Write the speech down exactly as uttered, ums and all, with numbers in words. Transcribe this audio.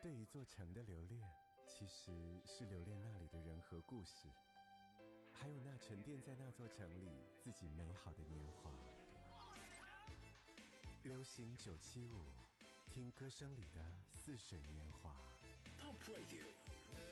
对一座城的留恋，其实是留恋那里的人和故事，还有那沉淀在那座城里自己美好的年华。流行九七五，听歌声里的似水年华。 Top Radio